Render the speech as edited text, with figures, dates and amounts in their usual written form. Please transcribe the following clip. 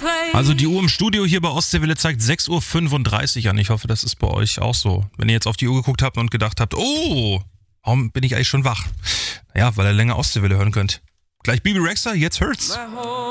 Also die Uhr im Studio hier bei Ostseewelle zeigt 6:35 Uhr an. Ich hoffe, das ist bei euch auch so. Wenn ihr jetzt auf die Uhr geguckt habt und gedacht habt, oh, warum bin ich eigentlich schon wach? Naja, weil ihr länger Ostseewelle hören könnt. Gleich Bibi Rexha, jetzt hört's.